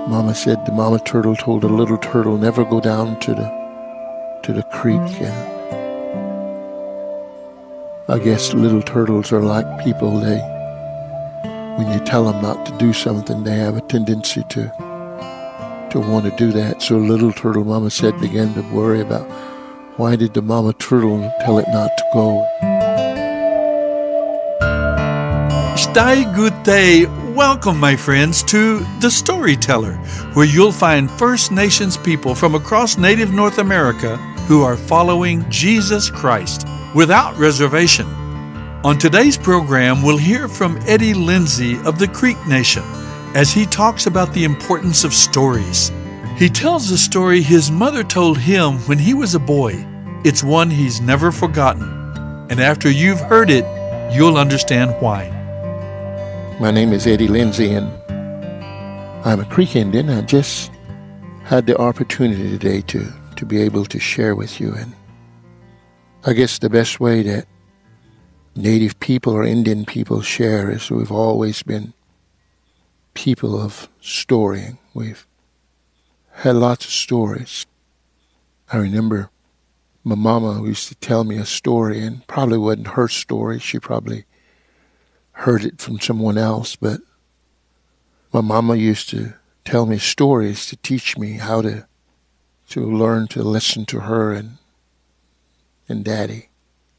Mama said the mama turtle told the little turtle never go down to the creek. And I guess little turtles are like people. When you tell them not to do something, they have a tendency to want to do that. So little turtle, Mama said, began to worry about why did the mama turtle tell it not to go. Stai Gute. Welcome, my friends, to The Storyteller, where you'll find First Nations people from across Native North America who are following Jesus Christ without reservation. On today's program, we'll hear from Eddie Lindsay of the Creek Nation as he talks about the importance of stories. He tells a story his mother told him when he was a boy. It's one he's never forgotten. And after you've heard it, you'll understand why. My name is Eddie Lindsay, and I'm a Creek Indian. I just had the opportunity today to be able to share with you. And I guess the best way that Native people or Indian people share is we've always been people of storying. We've had lots of stories. I remember my mama used to tell me a story, and probably wasn't her story. She probably heard it from someone else, but my mama used to tell me stories to teach me how to learn to listen to her and Daddy.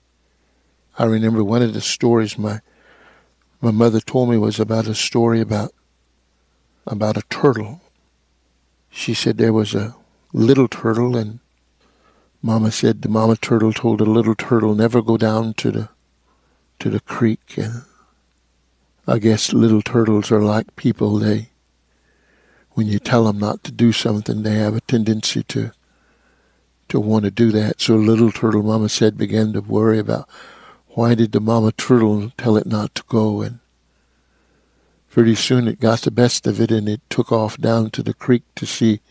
I remember one of the stories my mother told me was about a story about a turtle. She said there was a little turtle, and Mama said the mama turtle told the little turtle never go down to the creek. And I guess little turtles are like people. When you tell them not to do something, they have a tendency to want to do that. So little turtle, Mama said, began to worry about why did the mama turtle tell it not to go. And pretty soon it got the best of it, and it took off down to the creek to see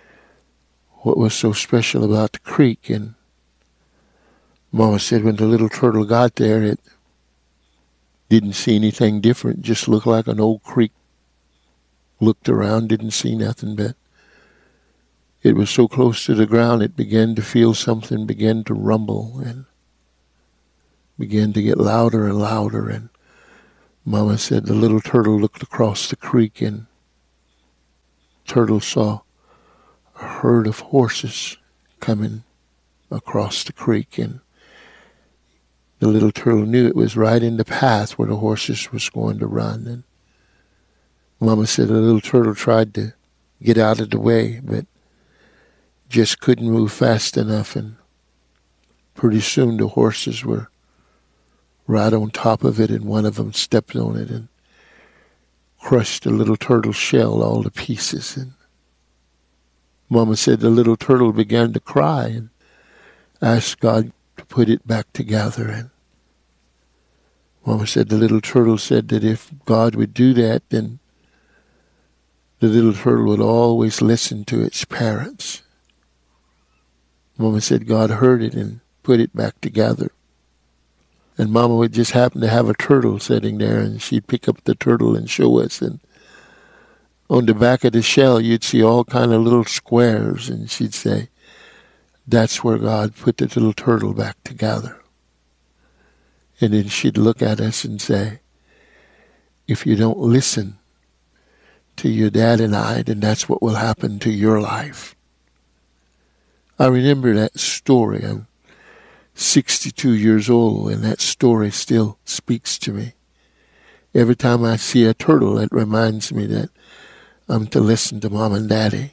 what was so special about the creek. And Mama said when the little turtle got there, it didn't see anything different, just looked like an old creek. Looked around, didn't see nothing, but it was so close to the ground it began to feel something, began to rumble, and began to get louder and louder. And Mama said the little turtle looked across the creek, and turtle saw a herd of horses coming across the creek, and the little turtle knew it was right in the path where the horses was going to run. And Mama said the little turtle tried to get out of the way, but just couldn't move fast enough. And pretty soon the horses were right on top of it, and one of them stepped on it and crushed the little turtle shell all to pieces. And Mama said the little turtle began to cry and asked God to put it back together. And Mama said the little turtle said that if God would do that, then the little turtle would always listen to its parents. Mama said God heard it and put it back together. And Mama would just happen to have a turtle sitting there, and she'd pick up the turtle and show us. And on the back of the shell, you'd see all kind of little squares, and she'd say, that's where God put the little turtle back together. And then she'd look at us and say, if you don't listen to your dad and I, then that's what will happen to your life. I remember that story. I'm 62 years old, and that story still speaks to me. Every time I see a turtle, it reminds me that I'm to listen to Mom and Daddy.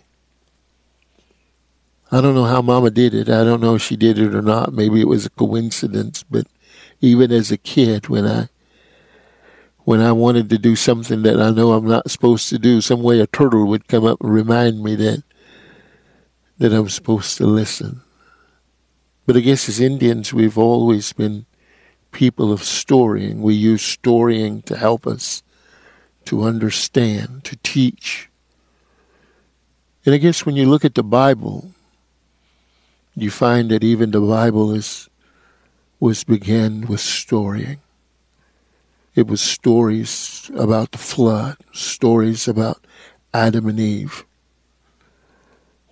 I don't know how Mama did it. I don't know if she did it or not. Maybe it was a coincidence. But even as a kid, when I wanted to do something that I know I'm not supposed to do, some way a turtle would come up and remind me that I'm supposed to listen. But I guess as Indians, we've always been people of storying. We use storying to help us to understand, to teach. And I guess when you look at the Bible, you find that even the Bible was began with storying. It was stories about the flood, stories about Adam and Eve,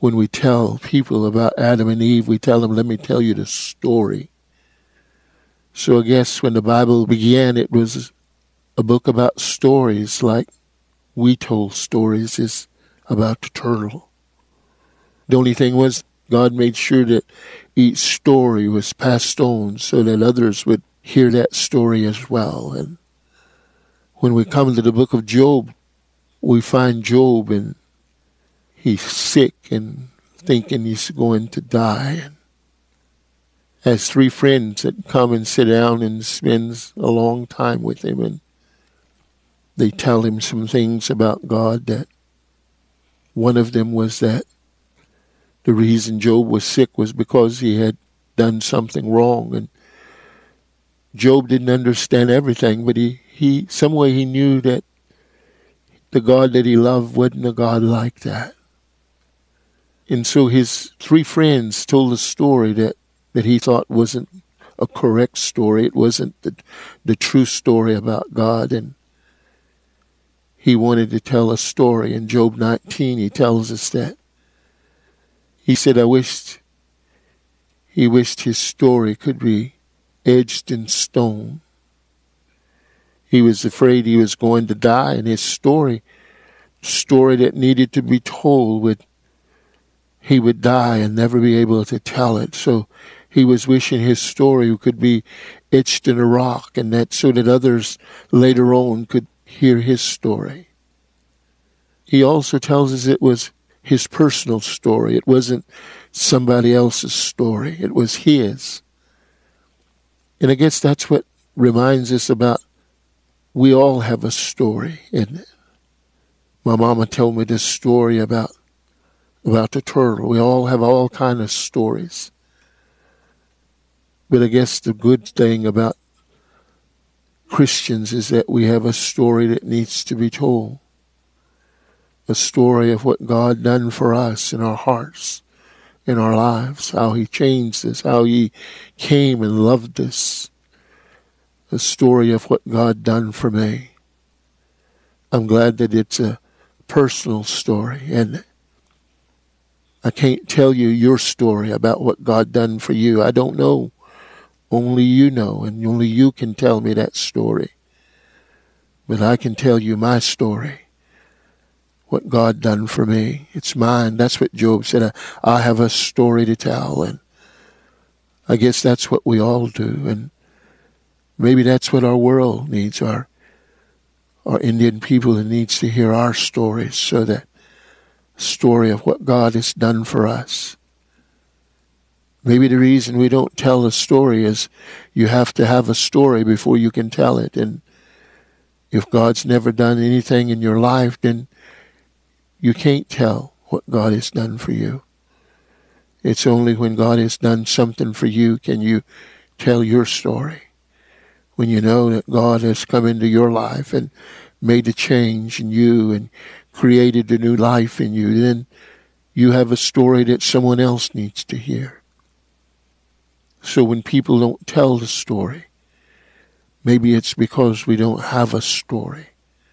when we tell people about Adam and Eve, we tell them, let me tell you the story. So I guess when the Bible began, it was a book about stories, like we told stories is about the turtle. The only thing was, God made sure that each story was passed on so that others would hear that story as well. And when we come to the book of Job, we find Job and he's sick and thinking he's going to die. And has three friends that come and sit down and spends a long time with him, and they tell him some things about God. That one of them was that the reason Job was sick was because he had done something wrong. And Job didn't understand everything, but he some way he knew that the God that he loved wasn't a God like that. And so his three friends told a story that he thought wasn't a correct story. It wasn't the true story about God. And he wanted to tell a story. In Job 19, he tells us that. He said, he wished his story could be edged in stone. He was afraid he was going to die, and his story that needed to be told, he would die and never be able to tell it. So he was wishing his story could be etched in a rock, and that so that others later on could hear his story. He also tells us it was his personal story. It wasn't somebody else's story. It was his. And I guess that's what reminds us about we all have a story, isn't it? My mama told me this story about the turtle. We all have all kind of stories. But I guess the good thing about Christians is that we have a story that needs to be told. A story of what God done for us in our hearts, in our lives, how he changed us, how he came and loved us. A story of what God done for me. I'm glad that it's a personal story, and I can't tell you your story about what God done for you. I don't know. Only you know, and only you can tell me that story. But I can tell you my story. What God done for me. It's mine. That's what Job said. I have a story to tell. And I guess that's what we all do. And maybe that's what our world needs. Our Indian people needs to hear our stories, so that story of what God has done for us. Maybe the reason we don't tell a story is you have to have a story before you can tell it. And if God's never done anything in your life, then you can't tell what God has done for you. It's only when God has done something for you can you tell your story. When you know that God has come into your life and made a change in you and created a new life in you, then you have a story that someone else needs to hear. So when people don't tell the story, maybe it's because we don't have a story.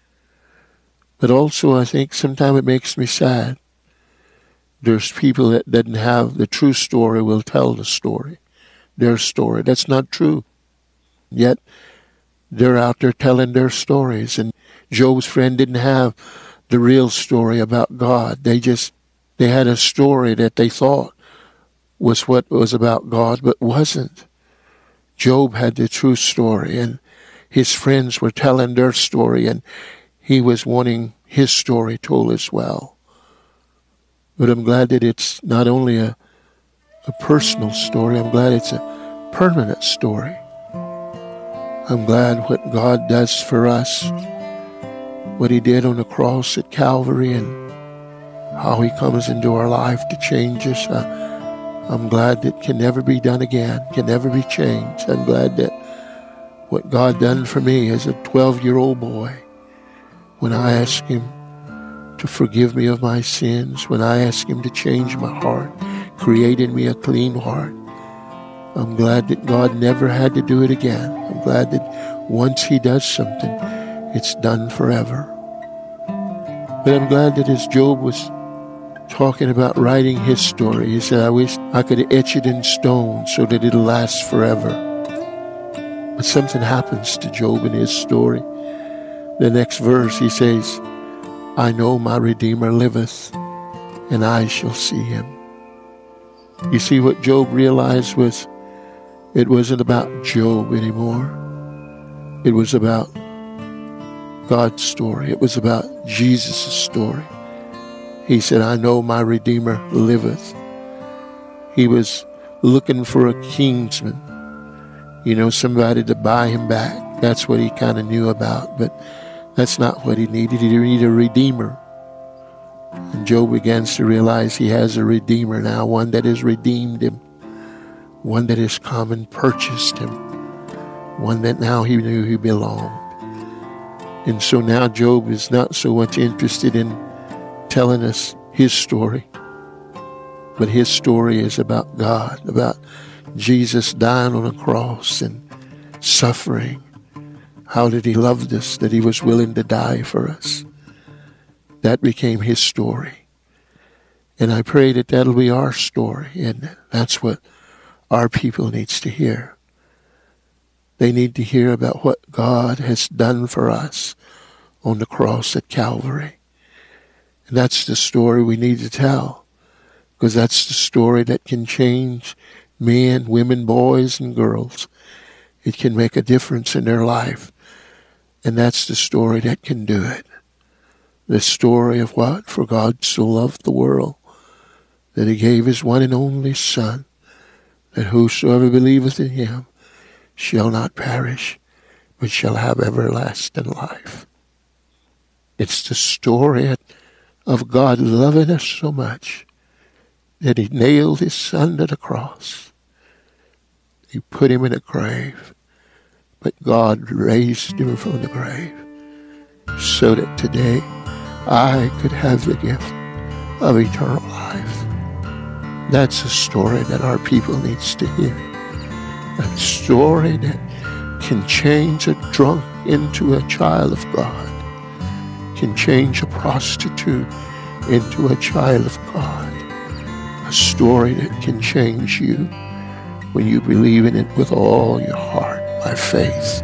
But also I think sometimes it makes me sad. There's people that doesn't have the true story will tell the story, their story. That's not true. Yet they're out there telling their stories. And Job's friend didn't have the real story about God. They had a story that they thought was what was about God, but wasn't. Job had the true story, and his friends were telling their story, and he was wanting his story told as well. But I'm glad that it's not only a personal story, I'm glad it's a permanent story. I'm glad what God does for us, what he did on the cross at Calvary, and how he comes into our life to change us. I'm glad that can never be done again, can never be changed. I'm glad that what God done for me as a 12-year-old boy, when I asked him to forgive me of my sins, when I asked him to change my heart, created me a clean heart. I'm glad that God never had to do it again. I'm glad that once he does something, it's done forever. But I'm glad that as Job was talking about writing his story. He said, I wish I could etch it in stone so that it'll last forever. But something happens to Job in his story. The next verse, he says, I know my Redeemer liveth, and I shall see him. You see, what Job realized was it wasn't about Job anymore. It was about God's story. It was about Jesus' story. He said, I know my Redeemer liveth. He was looking for a kinsman, somebody to buy him back. That's what he kind of knew about, but that's not what he needed. He needed a Redeemer. And Job begins to realize he has a Redeemer now, one that has redeemed him, one that has come and purchased him, one that now he knew he belonged. And so now Job is not so much interested in telling us his story, but his story is about God, about Jesus dying on a cross and suffering. How did he love us, that he was willing to die for us? That became his story. And I pray that that'll be our story. And that's what our people needs to hear. They need to hear about what God has done for us on the cross at Calvary. And that's the story we need to tell, because that's the story that can change men, women, boys, and girls. It can make a difference in their life. And that's the story that can do it. The story of what? For God so loved the world, that he gave his one and only Son, that whosoever believeth in him shall not perish, but shall have everlasting life. It's the story of God loving us so much that he nailed his Son to the cross. He put him in a grave, but God raised him from the grave so that today I could have the gift of eternal life. That's a story that our people needs to hear. A story that can change a drunk into a child of God, can change a prostitute into a child of God. A story that can change you when you believe in it with all your heart by faith.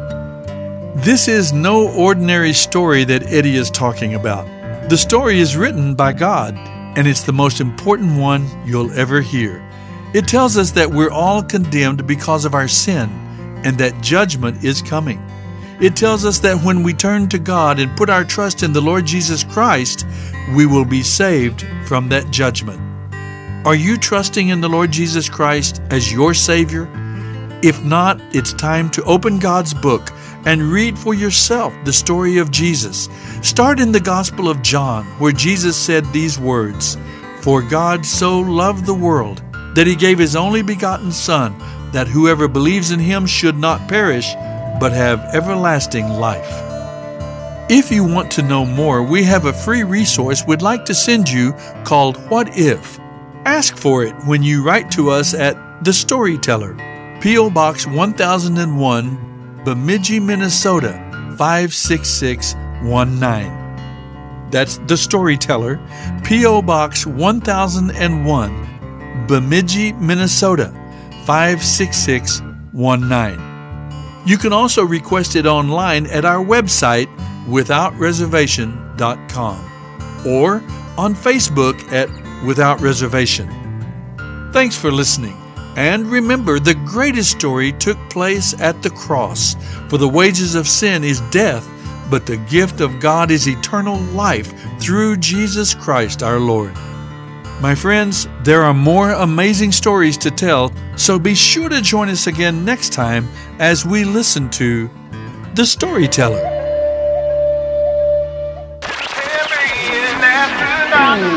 This is no ordinary story that Eddie is talking about. The story is written by God, and it's the most important one you'll ever hear. It tells us that we're all condemned because of our sin, and that judgment is coming. It tells us that when we turn to God and put our trust in the Lord Jesus Christ, we will be saved from that judgment. Are you trusting in the Lord Jesus Christ as your Savior? If not, it's time to open God's book and read for yourself the story of Jesus. Start in the Gospel of John, where Jesus said these words, "For God so loved the world that he gave his only begotten Son, that whoever believes in him should not perish, but have everlasting life." If you want to know more, we have a free resource we'd like to send you called What If? Ask for it when you write to us at The Storyteller, P.O. Box 1001, Bemidji, Minnesota 56619. That's The Storyteller, P.O. Box 1001, Bemidji, Minnesota 56619. You can also request it online at our website, withoutreservation.com, or on Facebook at Without Reservation. Thanks for listening. And remember, the greatest story took place at the cross. For the wages of sin is death, but the gift of God is eternal life through Jesus Christ our Lord. My friends, there are more amazing stories to tell, so be sure to join us again next time as we listen to The Storyteller.